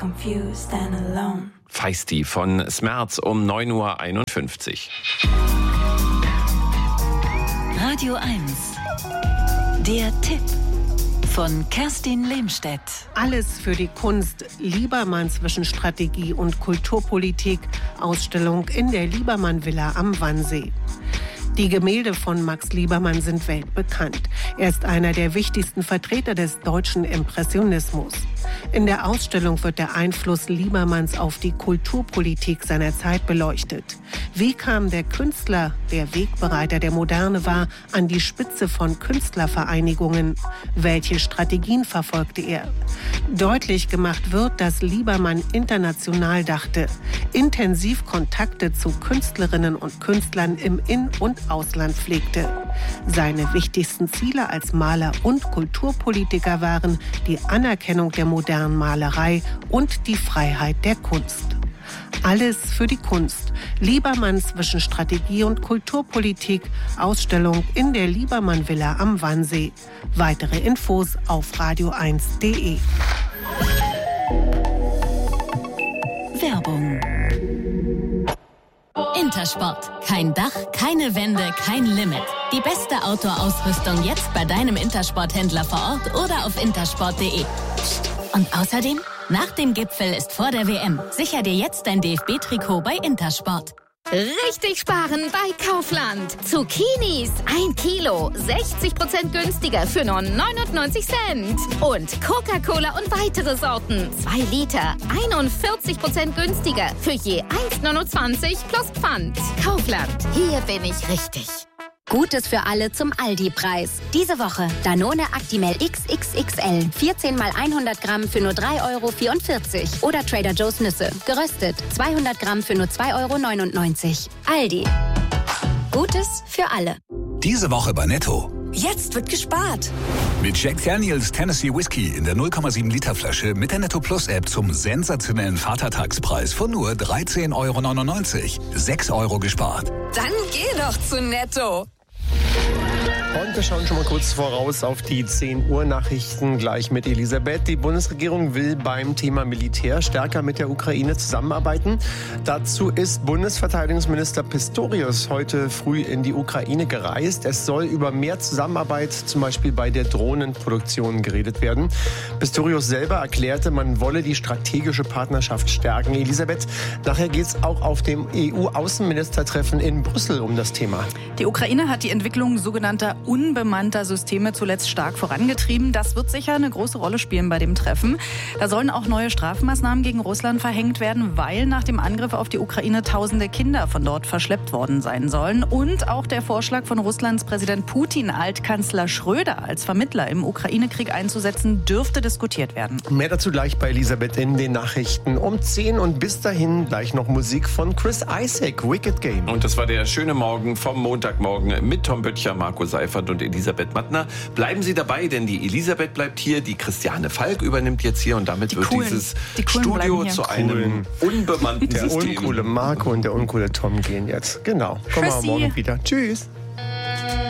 confused and alone. Feisty von Smerz um 9:51 Uhr. Radio 1. Der Tipp von Kerstin Lehmstedt. Alles für die Kunst. Liebermann zwischen Strategie und Kulturpolitik. Ausstellung in der Liebermann-Villa am Wannsee. Die Gemälde von Max Liebermann sind weltbekannt. Er ist einer der wichtigsten Vertreter des deutschen Impressionismus. In der Ausstellung wird der Einfluss Liebermanns auf die Kulturpolitik seiner Zeit beleuchtet. Wie kam der Künstler, der Wegbereiter der Moderne war, an die Spitze von Künstlervereinigungen? Welche Strategien verfolgte er? Deutlich gemacht wird, dass Liebermann international dachte, intensiv Kontakte zu Künstlerinnen und Künstlern im In- und Ausland pflegte. Seine wichtigsten Ziele als Maler und Kulturpolitiker waren die Anerkennung der modernen Malerei und die Freiheit der Kunst. Alles für die Kunst. Liebermann zwischen Strategie und Kulturpolitik. Ausstellung in der Liebermann-Villa am Wannsee. Weitere Infos auf radio1.de. Werbung. Intersport. Kein Dach, keine Wände, kein Limit. Die beste Outdoor-Ausrüstung jetzt bei deinem Intersport-Händler vor Ort oder auf intersport.de. Und außerdem, nach dem Gipfel ist vor der WM. Sicher dir jetzt dein DFB-Trikot bei Intersport. Richtig sparen bei Kaufland. Zucchinis 1 Kilo, 60% günstiger für nur 99 Cent. Und Coca-Cola und weitere Sorten, 2 Liter, 41% günstiger für je 1,29 plus Pfand. Kaufland, hier bin ich richtig. Gutes für alle zum Aldi-Preis. Diese Woche Danone Actimel XXXL. 14 mal 100 Gramm für nur 3,44 €. Oder Trader Joe's Nüsse. Geröstet. 200 Gramm für nur 2,99 €. Aldi. Gutes für alle. Diese Woche bei Netto. Jetzt wird gespart. Mit Jack Daniels Tennessee Whiskey in der 0,7 Liter Flasche mit der Netto Plus App zum sensationellen Vatertagspreis von nur 13,99 €. 6 € gespart. Dann geh doch zu Netto. Und wir schauen schon mal kurz voraus auf die 10 Uhr Nachrichten gleich mit Elisabeth. Die Bundesregierung will beim Thema Militär stärker mit der Ukraine zusammenarbeiten. Dazu ist Bundesverteidigungsminister Pistorius heute früh in die Ukraine gereist. Es soll über mehr Zusammenarbeit zum Beispiel bei der Drohnenproduktion geredet werden. Pistorius selber erklärte, man wolle die strategische Partnerschaft stärken. Elisabeth, nachher geht es auch auf dem EU-Außenministertreffen in Brüssel um das Thema. Die Ukraine hat die Entwicklung sogenannter unbemannter Systeme zuletzt stark vorangetrieben. Das wird sicher eine große Rolle spielen bei dem Treffen. Da sollen auch neue Strafmaßnahmen gegen Russland verhängt werden, weil nach dem Angriff auf die Ukraine tausende Kinder von dort verschleppt worden sein sollen. Und auch der Vorschlag von Russlands Präsident Putin, Altkanzler Schröder als Vermittler im Ukraine-Krieg einzusetzen, dürfte diskutiert werden. Mehr dazu gleich bei Elisabeth in den Nachrichten um 10 und bis dahin gleich noch Musik von Chris Isaak, Wicked Game. Und das war der schöne Morgen vom Montagmorgen mit Tom Böttcher, Marco Seifert und Elisabeth Mattner. Bleiben Sie dabei, denn die Elisabeth bleibt hier, die Christiane Falk übernimmt jetzt hier und damit wird dieses Studio zu einem unbemannten Der System. uncoole Marco und der uncoole Tom gehen jetzt. Genau. Kommen wir morgen wieder. Tschüss.